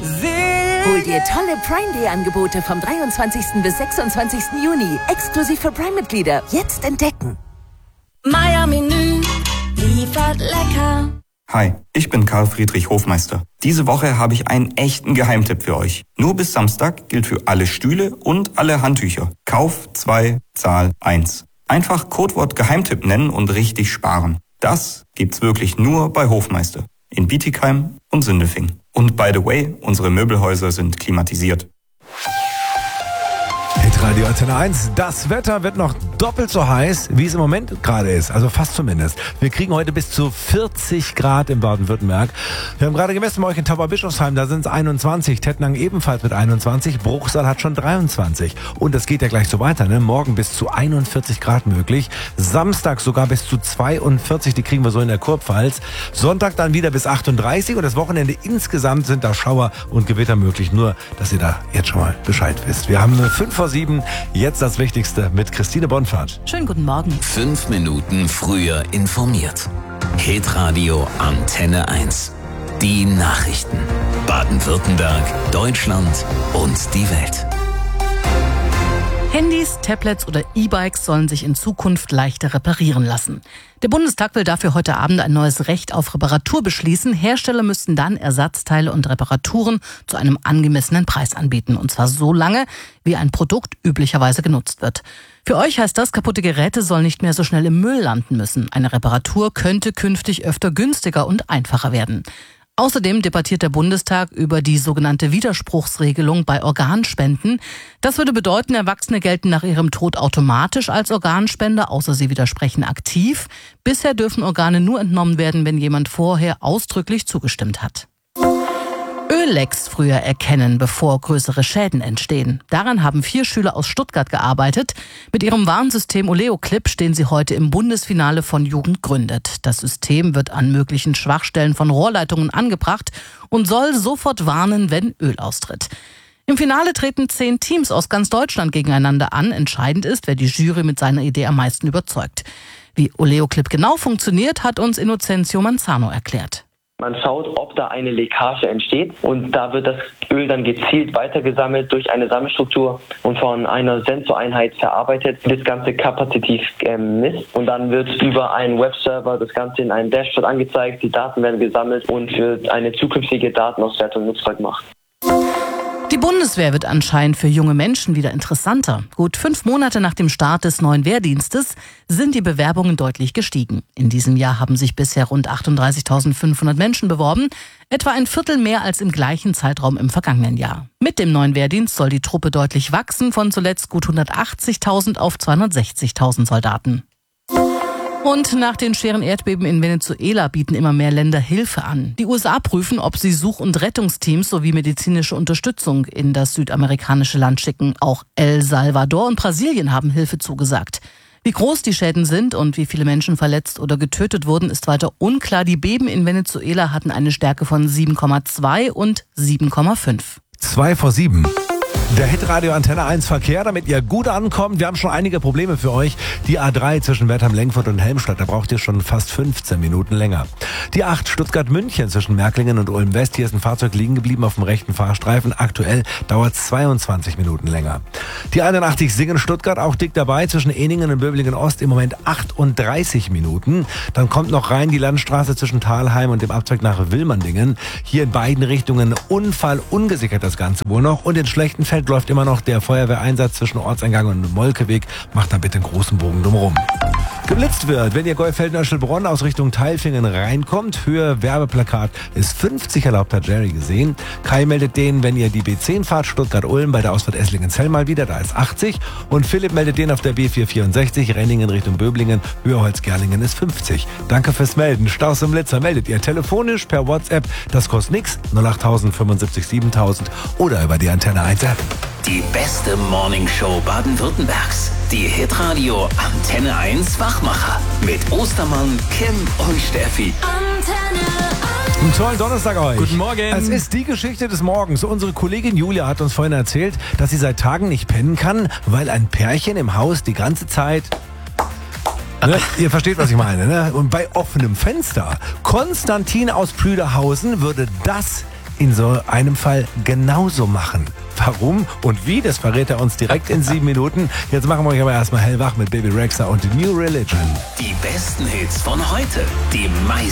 Hol dir tolle Prime Day Angebote vom 23. bis 26. Juni. Exklusiv für Prime-Mitglieder. Jetzt entdecken. Meier-Menü liefert lecker. Hi, ich bin Karl Friedrich Hofmeister. Diese Woche habe ich einen echten Geheimtipp für euch. Nur bis Samstag gilt für alle Stühle und alle Handtücher. Kauf 2, Zahl 1. Einfach Codewort Geheimtipp nennen und richtig sparen. Das gibt's wirklich nur bei Hofmeister. In Bietigheim und Sindelfingen. Und by the way, unsere Möbelhäuser sind klimatisiert. Hitradio Antenne 1. Das Wetter wird noch doppelt so heiß, wie es im Moment gerade ist. Also fast zumindest. Wir kriegen heute bis zu 40 Grad in Baden-Württemberg. Wir haben gerade gemessen bei euch in Tauberbischofsheim, da sind es 21. Tettnang ebenfalls mit 21. Bruchsal hat schon 23. Und das geht ja gleich so weiter, ne? Morgen bis zu 41 Grad möglich. Samstag sogar bis zu 42. Die kriegen wir so in der Kurpfalz. Sonntag dann wieder bis 38. Und das Wochenende insgesamt sind da Schauer und Gewitter möglich. Nur, dass ihr da jetzt schon mal Bescheid wisst. Wir haben 5:07. Jetzt das Wichtigste mit Christine Bonfahrt. Schönen guten Morgen. 5 Minuten früher informiert. Hitradio Antenne 1. Die Nachrichten. Baden-Württemberg, Deutschland und die Welt. Handys, Tablets oder E-Bikes sollen sich in Zukunft leichter reparieren lassen. Der Bundestag will dafür heute Abend ein neues Recht auf Reparatur beschließen. Hersteller müssten dann Ersatzteile und Reparaturen zu einem angemessenen Preis anbieten. Und zwar so lange, wie ein Produkt üblicherweise genutzt wird. Für euch heißt das, kaputte Geräte sollen nicht mehr so schnell im Müll landen müssen. Eine Reparatur könnte künftig öfter günstiger und einfacher werden. Außerdem debattiert der Bundestag über die sogenannte Widerspruchsregelung bei Organspenden. Das würde bedeuten, Erwachsene gelten nach ihrem Tod automatisch als Organspender, außer sie widersprechen aktiv. Bisher dürfen Organe nur entnommen werden, wenn jemand vorher ausdrücklich zugestimmt hat. Öllecks früher erkennen, bevor größere Schäden entstehen. Daran haben 4 Schüler aus Stuttgart gearbeitet. Mit ihrem Warnsystem Oleoclip stehen sie heute im Bundesfinale von Jugend gründet. Das System wird an möglichen Schwachstellen von Rohrleitungen angebracht und soll sofort warnen, wenn Öl austritt. Im Finale treten 10 Teams aus ganz Deutschland gegeneinander an. Entscheidend ist, wer die Jury mit seiner Idee am meisten überzeugt. Wie Oleoclip genau funktioniert, hat uns Innocencio Manzano erklärt. Man schaut, ob da eine Leckage entsteht und da wird das Öl dann gezielt weitergesammelt durch eine Sammelstruktur und von einer Sensoreinheit verarbeitet, die das Ganze kapazitiv misst und dann wird über einen Webserver das Ganze in einem Dashboard angezeigt, die Daten werden gesammelt und für eine zukünftige Datenauswertung nutzbar gemacht. Die Bundeswehr wird anscheinend für junge Menschen wieder interessanter. Gut 5 Monate nach dem Start des neuen Wehrdienstes sind die Bewerbungen deutlich gestiegen. In diesem Jahr haben sich bisher rund 38.500 Menschen beworben, etwa ein Viertel mehr als im gleichen Zeitraum im vergangenen Jahr. Mit dem neuen Wehrdienst soll die Truppe deutlich wachsen, von zuletzt gut 180.000 auf 260.000 Soldaten. Und nach den schweren Erdbeben in Venezuela bieten immer mehr Länder Hilfe an. Die USA prüfen, ob sie Such- und Rettungsteams sowie medizinische Unterstützung in das südamerikanische Land schicken. Auch El Salvador und Brasilien haben Hilfe zugesagt. Wie groß die Schäden sind und wie viele Menschen verletzt oder getötet wurden, ist weiter unklar. Die Beben in Venezuela hatten eine Stärke von 7,2 und 7,5. 2:07. Der Hitradio Antenne 1 Verkehr, damit ihr gut ankommt. Wir haben schon einige Probleme für euch. Die A3 zwischen Wertheim-Lengfurt und Helmstadt, da braucht ihr schon fast 15 Minuten länger. Die 8 Stuttgart-München zwischen Märklingen und Ulm-West. Hier ist ein Fahrzeug liegen geblieben auf dem rechten Fahrstreifen. Aktuell dauert es 22 Minuten länger. Die 81 Singen-Stuttgart, auch dick dabei, zwischen Ehningen und Böblingen-Ost im Moment 38 Minuten. Dann kommt noch rein die Landstraße zwischen Thalheim und dem Abzweig nach Wilmerdingen. Hier in beiden Richtungen Unfall, ungesichert das Ganze wohl noch. Und in Schlechtenfeld läuft immer noch der Feuerwehreinsatz zwischen Ortseingang und Molkeweg. Macht dann bitte einen großen Bogen drumherum. Geblitzt wird, wenn ihr Gäufelden-Öschelbronn aus Richtung Teilfingen reinkommt. Höhe Werbeplakat ist 50 erlaubt, hat Jerry gesehen. Kai meldet den, wenn ihr die B10 fahrt, Stuttgart-Ulm bei der Ausfahrt Esslingen-Zell mal wieder, da ist 80. Und Philipp meldet den auf der B464, Renningen Richtung Böblingen, Höhe Holzgerlingen ist 50. Danke fürs Melden. Staus im Blitzer meldet ihr telefonisch per WhatsApp. Das kostet nix. 08000 75 7000 oder über die Antenne 1 App. Die beste Morningshow Baden-Württembergs. Die Hitradio Antenne 1 Wachmacher. Mit Ostermann, Kim und Steffi. Antenne 1. Einen tollen Donnerstag euch. Guten Morgen. Es ist die Geschichte des Morgens. Unsere Kollegin Julia hat uns vorhin erzählt, dass sie seit Tagen nicht pennen kann, weil ein Pärchen im Haus die ganze Zeit... Ne? Ihr versteht, was ich meine. Ne? Und bei offenem Fenster. Konstantin aus Plüderhausen würde das in so einem Fall genauso machen. Warum und wie, das verrät er uns direkt in 7 Minuten. Jetzt machen wir euch aber erstmal hellwach mit Baby Rexha und New Religion. Die besten Hits von heute, die meisten